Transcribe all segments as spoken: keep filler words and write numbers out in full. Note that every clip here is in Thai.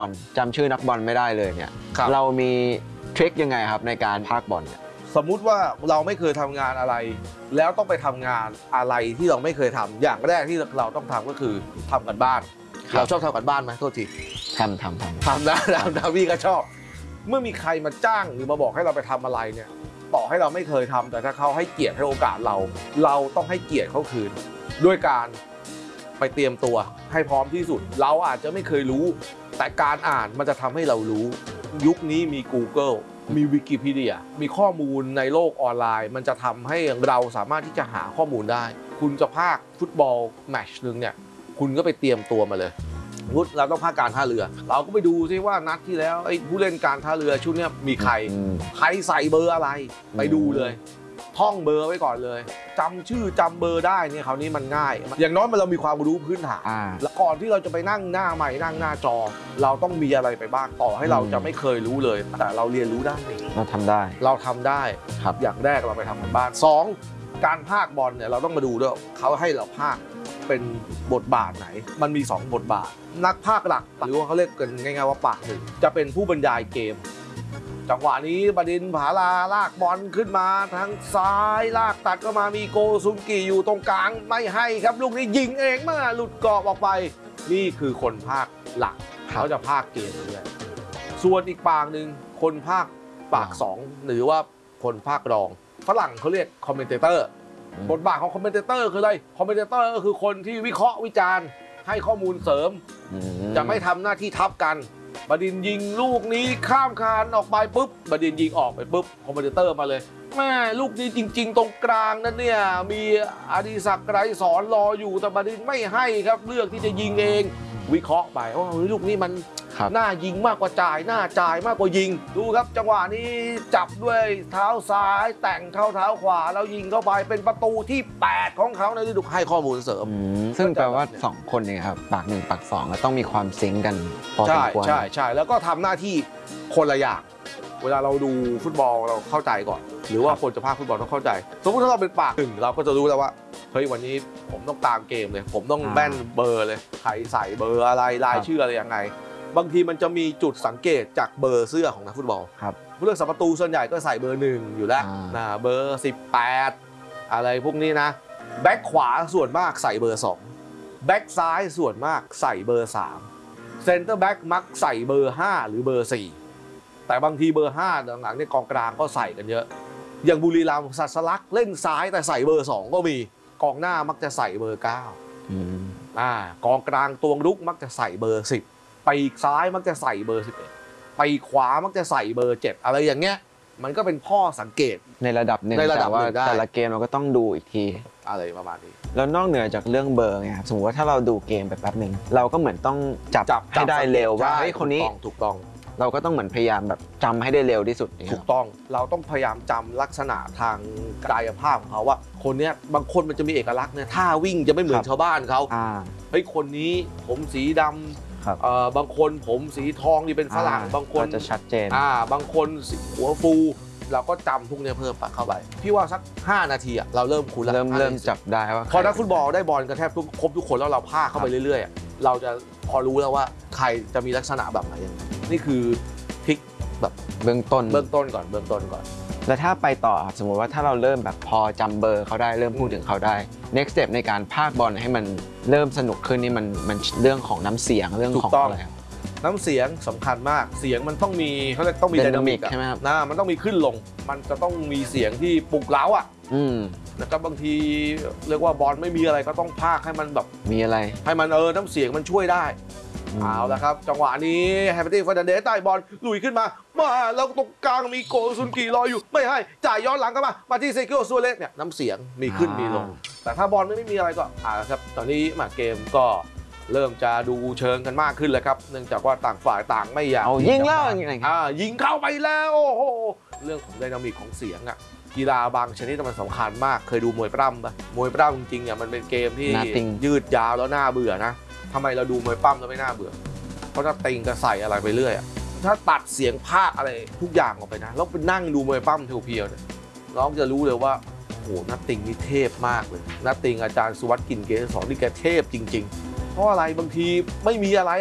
จำชื่อนักบอลไม่ได้เลยเนี่ยเรามีทริคยังไงครับในการพากบอลเนี่ยสมมุติว่าเราไม่เคยทำงานอะไรแล้วต้องไปทำงานอะไรที่เราไม่เคยทำอย่างแรกที่เราต้องทำก็คือทำกันบ้านเราชอบทำกันบ้านไหมโทษทีทำทำทำทำนะทำนะพี่ก็ชอบเมื่อมีใครมาจ้างหรือมาบอกให้เราไปทำอะไรเนี่ยต่อให้เราไม่เคยทำแต่ถ้าเขาให้เกียรติให้โอกาสเราเราต้องให้เกียรติเขาคืนด้วยการไปเตรียมตัวให้พร้อมที่สุดเราอาจจะไม่เคยรู้แต่การอ่านมันจะทำให้เรารู้ยุคนี้มี Google มีวิกิพีเดียมีข้อมูลในโลกออนไลน์มันจะทำให้เราสามารถที่จะหาข้อมูลได้คุณจะพากฟุตบอลแมตช์นึงเนี่ยคุณก็ไปเตรียมตัวมาเลยพุทเราต้องพากการท่าเรือเราก็ไปดูซิว่านัดที่แล้วไอ้ผู้เล่นการท่าเรือชุดนี้มีใครใครใส่เบอร์อะไรไปดูเลยท่องเบอร์ไว้ก่อนเลยจำชื่อจำเบอร์ได้เนี่ยคราวนี้มันง่ายอย่างน้อยมันเรามีความรู้พื้นฐานแล้วก่อนที่เราจะไปนั่งหน้าใหม่นั่งหน้าจอเราต้องมีอะไรไปบ้างต่อให้เราจะไม่เคยรู้เลยแต่เราเรียนรู้ได้เราทำได้เราทำได้ครับอย่างแรกเราไปทำกันบ้านสองการพากบอลเนี่ยเราต้องมาดูด้วยเขาให้เราพากเป็นบทบาทไหนมันมีสองบทบาทนักพากย์หลักหรือว่าเขาเรียกกันง่ายๆว่าปากหนึ่งจะเป็นผู้บรรยายเกมจังหวะนี้บดินผาลาลากบอลขึ้นมาทางซ้ายลากตัดก็มามีโกซุนกิอยู่ตรงกลางไม่ให้ครับลูกนี้ยิงเองมาหลุดกรอบออกไปนี่คือคนพากย์หลักเขาจะพากย์เกมเลยส่วนอีกปากหนึ่งคนพากย์ปากสองหรือว่าคนพากย์รองฝรั่งเขาเรียกคอมเมนเตอร์บทบาทของคอมเมนเตอร์คืออะไรคอมเมนเตอร์ก็คือคนที่วิเคราะห์วิจารณ์ให้ข้อมูลเสริมจะไม่ทำหน้าที่ทับกันบดินยิงลูกนี้ข้ามคานออกไปปุ๊บบดินยิงออกไปปุ๊บคอมเมนเตอร์มาเลยแม่ลูกนี้จริงๆตรงกลางนั่นเนี่ยมีอดิศักดิ์ไกรสอนรออยู่แต่บดินไม่ให้ครับเลือกที่จะยิงเองวิเคราะห์ไปว่าลูกนี้มันน่ายิงมากกว่าจ่ายน่าจ่ายมากกว่ายิงดูครับจังหวะนี้จับด้วยเท้าซ้ายแต่งเข้าเท้าขวาแล้วยิงเข้าไปเป็นประตูที่แปดของเขาในฤดูกาลให้ข้อมูลเสริมซึ่งแปลว่าสองคนเนี่ยครับปากหนึ่งปากสองแล้วต้องมีความซิงกันพอสมควรใช่ใช่ใช่แล้วก็ทำหน้าที่คนละอย่างเวลาเราดูฟุตบอลเราเข้าใจก่อนหรือว่าคนจะพากย์ฟุตบอลต้องเข้าใจสมมติถ้าเราเป็นปากหนึ่งเราก็จะรู้แล้วว่าเฮ้ยวันนี้ผมต้องตามเกมเลยผมต้องแม่นเบอร์เลยใครใส่เบอร์อะไรรายชื่ออะไรยังไงบางทีมันจะมีจุดสังเกตจากเบอร์เสื้อของนักฟุตบอลครับผู้เล่นสัมประตูส่วนใหญ่ก็ใส่เบอร์หนึ่งอยู่แล้วนะเบอร์สิบแปดอะไรพวกนี้นะแบ็คขวาส่วนมากใส่เบอร์สองแบ็คซ้ายส่วนมากใส่เบอร์สามเซนเตอร์แบ็คมักใส่เบอร์ห้าหรือเบอร์สี่แต่บางทีเบอร์ห้าหลังๆในกองกลางก็ใส่กันเยอะอย่างบุรีรัมย์สัสลักเล่นซ้ายแต่ใส่เบอร์สองก็มีกองหน้ามักจะใส่เบอร์เก้าอ่ากองกลางตัวรุกมักจะใส่เบอร์สิบปีกซ้ายมักจะใส่เบอร์สิบเอ็ดปีกขวามักจะใส่เบอร์เจ็ดอะไรอย่างเงี้ยมันก็เป็นข้อสังเกตในระดับหนึ่งแต่ว่าแต่ละเกมเราก็ต้องดูอีกทีอะไรประมาณนี้แล้วนอกเหนือจากเรื่องเบอร์ไงครับสมมติว่าถ้าเราดูเกมไปแป๊บหนึ่งเราก็เหมือนต้องจับให้ได้เร็วว่าเฮ้ยคนนี้ถูกต้องเราก็ต้องเหมือนพยายามแบบจำให้ได้เร็วที่สุดถูกต้องเราต้องพยายามจำลักษณะทางกายภาพของเขาว่าคนเนี้ยบางคนมันจะมีเอกลักษณ์เนี่ยท่าวิ่งจะไม่เหมือนชาวบ้านเขาเฮ้ยคนนี้ผมสีดำบางคนผมสีทองนี่เป็นฝรั่งบางคนจะชัดเจนอ่าบางคนหัวฟูเราก็จำพวกนี้เพิ่มเข้าไปพี่ว่าสักห้านาทีเราเริ่มคุ้นแล้วเริ่มเริ่มจับได้ว่าพอนักฟุตบอลได้บอลกันแทบทุกครบทุกคนแล้วเราพาเข้าไปเรื่อยๆเราจะพอรู้แล้วว่าใครจะมีลักษณะแบบไหนนี่คือทริคแบบเบื้องต้นเบื้องต้นก่อนเบื้องต้นก่อนแล้วถ้าไปต่อสมมติว่าถ้าเราเริ่มแบบพอจำเบอร์เขาได้เริ่มพูดถึงเขาได้ next step ในการพากบอลให้มันเริ่มสนุกขึ้นนี่มันมันเรื่องของน้ำเสียงเรื่องของอะไรน้ำเสียงสำคัญมากเสียงมันต้องมีเขาเรียกต้องมีไดนามิกใช่ไหมครับนะมันต้องมีขึ้นลงมันจะต้องมีเสียงที่ปลุกเร้าอ่ะแล้วก็บางทีเรียกว่าบอลไม่มีอะไรก็ต้องพากให้มันแบบมีอะไรให้มันเออน้ำเสียงมันช่วยได้เอาละครับจังหวะนี้แฮมเปอร์ตี้ฟาร์นันเดสได้บอลลุยขึ้นมามาแล้วตรงกลางมีโกซุนกิรออยู่ไม่ให้จ่ายย้อนหลังกันมามาที่เซคิโอซัวเรสเนี่ยน้ำเสียงมีขึ้นมีลงแต่ถ้าบอลไม่มีอะไรก็อ่าครับตอนนี้มาเกมก็เริ่มจะดูเชิงกันมากขึ้นแล้วครับเนื่องจากว่าต่างฝ่ายต่างไม่อยากเอายิงแล้วอ่ายิงเข้าไปแล้วโอ้โหเรื่องของไดนามิกของเสียงอ่ะกีฬาบางชนิดมันสำคัญมากเคยดูมวยปล้ำปะมวยปล้ำจริงๆเนี่ยมันเป็นเกมที่ยืดยาวแล้วน่าเบื่อนะทำไมเราดูมวยปล้ำแล้วไม่น่าเบื่อเพราะถ้าติงก็ใส่อะไรไปเรื่อยถ้าตัดเสียงภาคอะไรทุกอย่างออกไปนะแล้วไปนั่งดูมวยปล้ำเพียวๆเนี่ยน้องจะรู้เลยว่าโอ้โหนัตติงนี่เทพมากเลยนัตติงอาจารย์สุวัสดิ์กลิ่นเกษรนี่แกเทพจริงๆเพราะอะไรบางทีไม่มีอะไรล่ะ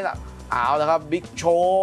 เอาละครับบิ๊กโช